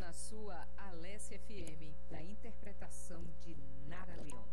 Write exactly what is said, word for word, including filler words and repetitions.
na sua Alessia F M, da interpretação de Nara Leão.